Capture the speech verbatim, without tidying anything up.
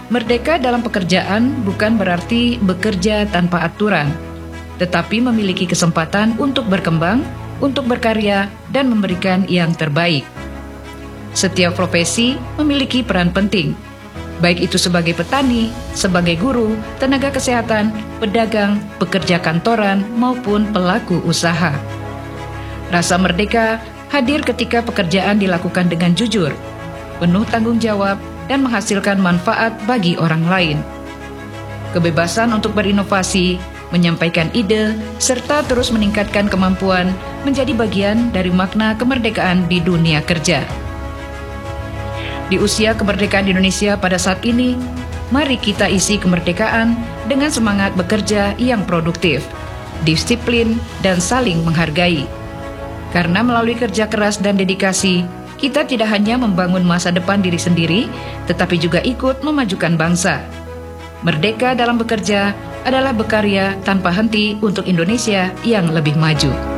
Merdeka dalam pekerjaan bukan berarti bekerja tanpa aturan, tetapi memiliki kesempatan untuk berkembang, untuk berkarya, dan memberikan yang terbaik. Setiap profesi memiliki peran penting, baik itu sebagai petani, sebagai guru, tenaga kesehatan, pedagang, pekerja kantoran, maupun pelaku usaha. Rasa merdeka hadir ketika pekerjaan dilakukan dengan jujur, penuh tanggung jawab, dan menghasilkan manfaat bagi orang lain. Kebebasan untuk berinovasi, menyampaikan ide, serta terus meningkatkan kemampuan menjadi bagian dari makna kemerdekaan di dunia kerja. Di usia kemerdekaan Indonesia pada saat ini, mari kita isi kemerdekaan dengan semangat bekerja yang produktif, disiplin, dan saling menghargai. Karena melalui kerja keras dan dedikasi, kita tidak hanya membangun masa depan diri sendiri, tetapi juga ikut memajukan bangsa. Merdeka dalam bekerja adalah berkarya tanpa henti untuk Indonesia yang lebih maju.